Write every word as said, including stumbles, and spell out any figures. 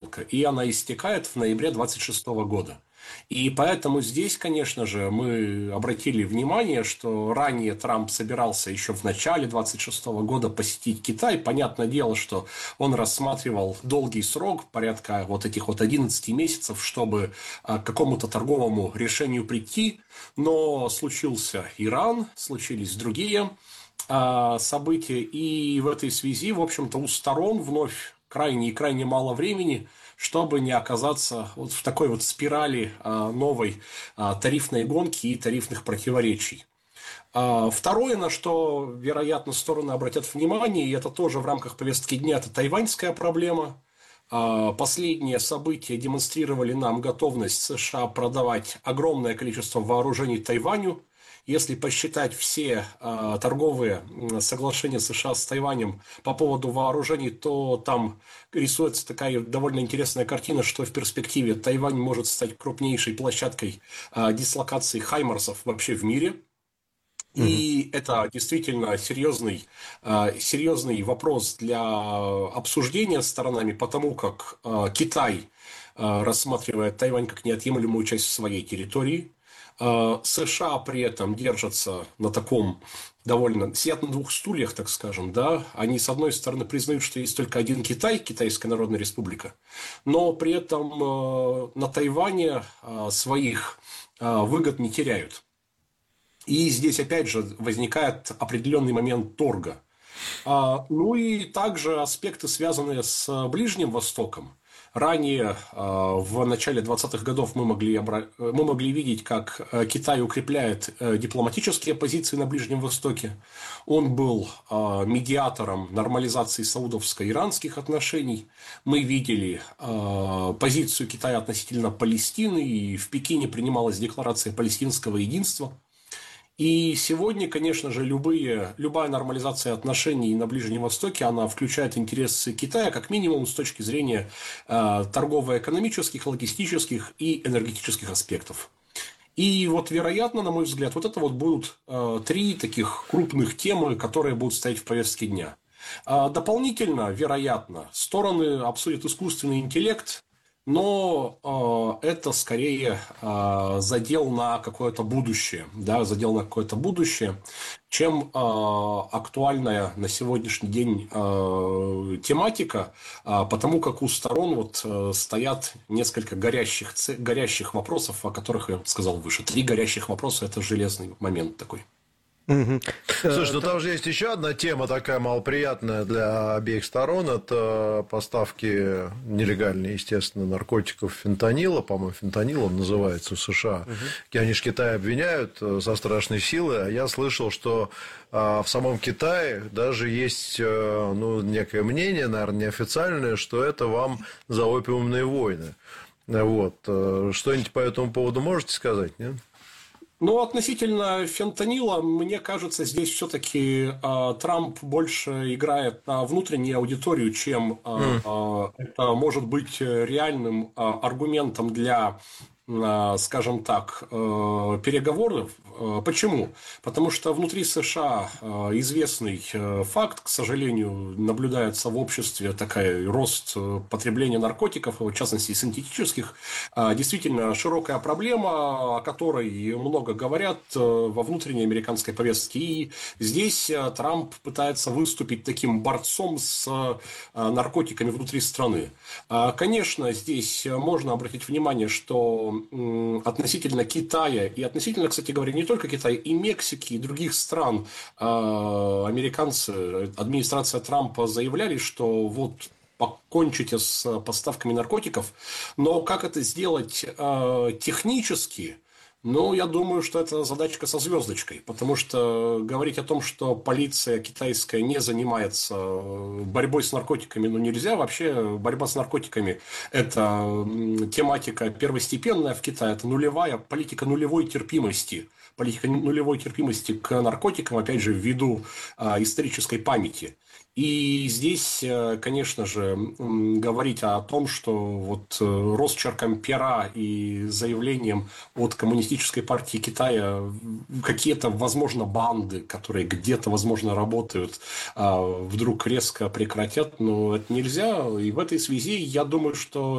гонка, и она истекает в ноябре двадцать шестого года. И поэтому здесь, конечно же, мы обратили внимание, что ранее Трамп собирался еще в начале двадцать шестого года посетить Китай. Понятное дело, что он рассматривал долгий срок, порядка вот этих вот одиннадцати месяцев, чтобы к какому-то торговому решению прийти. Но случился Иран, случились другие события. И в этой связи, в общем-то, у сторон вновь крайне и крайне мало времени, чтобы не оказаться вот в такой вот спирали новой тарифной гонки и тарифных противоречий. Второе, на что, вероятно, стороны обратят внимание, и это тоже в рамках повестки дня, это тайваньская проблема. Последние события демонстрировали нам готовность США продавать огромное количество вооружений Тайваню. Если посчитать все э, торговые соглашения США с Тайванем по поводу вооружений, то там рисуется такая довольно интересная картина, что в перспективе Тайвань может стать крупнейшей площадкой э, дислокации хаймарсов вообще в мире. И mm-hmm. это действительно серьезный, э, серьезный вопрос для обсуждения сторонами, потому как э, Китай э, рассматривает Тайвань как неотъемлемую часть своей территории. США при этом держатся на таком довольно... сидят на двух стульях, так скажем, да. Они, с одной стороны, признают, что есть только один Китай, Китайская Народная Республика, но при этом на Тайване своих выгод не теряют. И здесь, опять же, возникает определенный момент торга. Ну и также аспекты, связанные с Ближним Востоком. Ранее, в начале двадцатых годов, мы могли, обра... мы могли видеть, как Китай укрепляет дипломатические позиции на Ближнем Востоке. Он был медиатором нормализации саудовско-иранских отношений. Мы видели позицию Китая относительно Палестины, и в Пекине принималась декларация палестинского единства. И сегодня, конечно же, любые, любая нормализация отношений на Ближнем Востоке, она включает интересы Китая, как минимум, с точки зрения э, торгово-экономических, логистических и энергетических аспектов. И вот, вероятно, на мой взгляд, вот это вот будут э, три таких крупных темы, которые будут стоять в повестке дня. А дополнительно, вероятно, стороны обсудят искусственный интеллект, но э, это скорее э, задел на какое-то будущее, да, задел на какое-то будущее, чем э, актуальная на сегодняшний день э, тематика, э, потому как у сторон вот, э, стоят несколько горящих, горящих вопросов, о которых я сказал выше. Три горящих вопроса – это железный момент такой. Угу. Слушай, ну там же есть еще одна тема такая малоприятная для обеих сторон. Это поставки нелегальные, естественно, наркотиков фентанила. По-моему, фентанил он называется в США. Угу. Они же Китай обвиняют со страшной силой. А я слышал, что в самом Китае даже есть ну, некое мнение, наверное, неофициальное, что это вам за опиумные войны. Вот. Что-нибудь по этому поводу можете сказать, нет? Ну, относительно фентанила, мне кажется, здесь все-таки э, Трамп больше играет на внутреннюю аудиторию, чем э, э, это может быть реальным э, аргументом для, э, скажем так, э, переговоров. Э, почему? Потому что внутри США э, известный э, факт, к сожалению, наблюдается в обществе такой рост потребления наркотиков, в частности синтетических, э, действительно широкая проблема, о которой много говорят во внутренней американской повестке. И здесь Трамп пытается выступить таким борцом с наркотиками внутри страны. Конечно, здесь можно обратить внимание, что относительно Китая и относительно, кстати говоря, не только Китая, и Мексики, и других стран американцы, администрация Трампа заявляли, что вот покончите с поставками наркотиков, но как это сделать технически? Ну, я думаю, что это задачка со звездочкой, потому что говорить о том, что полиция китайская не занимается борьбой с наркотиками, ну, нельзя. Вообще борьба с наркотиками – это тематика первостепенная в Китае, это нулевая политика нулевой терпимости. Политика нулевой терпимости к наркотикам, опять же, ввиду а, исторической памяти. И здесь, конечно же, говорить о том, что вот росчерком пера и заявлением от Коммунистической партии Китая какие-то, возможно, банды, которые где-то, возможно, работают, вдруг резко прекратят, но это нельзя. И в этой связи я думаю, что